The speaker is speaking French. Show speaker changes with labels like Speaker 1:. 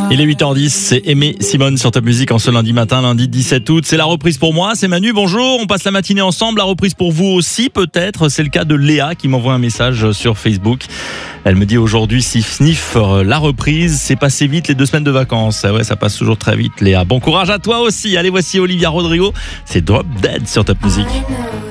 Speaker 1: Il est 8h10, c'est Aimé Simone sur Top Music en ce lundi matin, lundi 17 août. C'est la reprise pour moi, c'est Manu, bonjour. On passe la matinée ensemble, la reprise pour vous aussi peut-être. C'est le cas de Léa qui m'envoie un message sur Facebook. Elle me dit aujourd'hui, sniff, la reprise, c'est passé vite les 2 semaines de vacances. Ah ouais, ça passe toujours très vite Léa. Bon courage à toi aussi. Allez, voici Olivia Rodrigo, c'est Drop Dead sur Top Music.